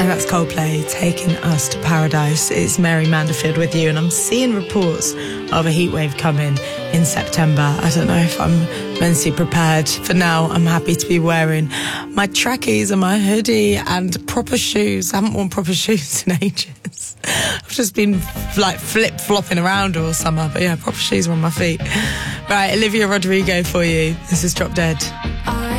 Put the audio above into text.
And that's Coldplay taking us to paradise. It's Mary Manderfield with you, and I'm seeing reports of a heatwave coming in September. I don't know if I'm mentally prepared. For now, I'm happy to be wearing my trackies and my hoodie and proper shoes. I haven't worn proper shoes in ages. I've just been like flip-flopping around all summer, but yeah, proper shoes are on my feet. Right, Olivia Rodrigo for you. This is Drop Dead.